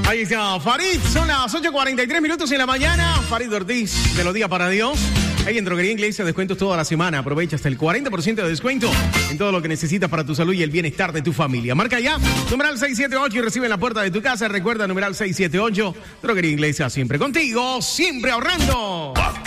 Ahí está, Farid, son las 8:43 minutos en la mañana. Farid Ortiz, de los días para Dios. Ahí en Droguería Inglesa, descuentos toda la semana. Aprovecha hasta el 40% de descuento en todo lo que necesitas para tu salud y el bienestar de tu familia. Marca ya, numeral 678 y recibe en la puerta de tu casa. Recuerda, numeral 678, Droguería Inglesa, siempre contigo, siempre ahorrando.